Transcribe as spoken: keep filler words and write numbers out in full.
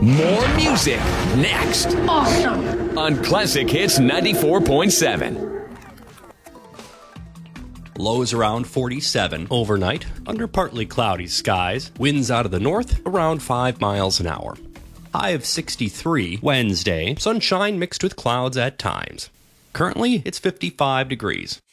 More music next. Awesome. On Classic Hits ninety-four point seven. Lows around forty-seven overnight, under partly cloudy skies. Winds out of the north around five miles an hour. High of sixty-three Wednesday, sunshine mixed with clouds at times. Currently, it's fifty-five degrees.